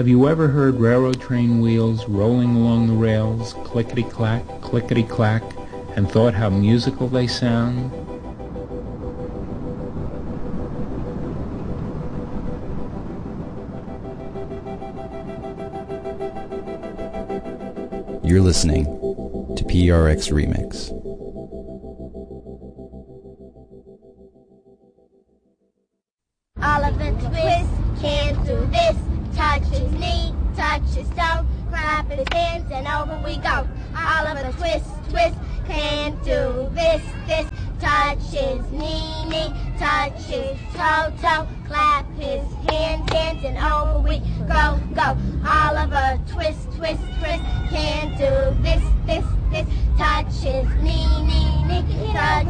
Have you ever heard railroad train wheels rolling along the rails, clickety-clack, clickety-clack, and thought how musical they sound? You're listening to PRX Remix. Oliver Twist can't do this. Touch his knee, touch his toe, clap his hands, and over we go. Oliver Twist, twist, can't do this, this. Touch his knee, knee, touch his toe, toe, clap his hands, hands, and over we go, go. Oliver Twist, twist, twist, can't do this, this, this. Touch his knee, knee, knee, touch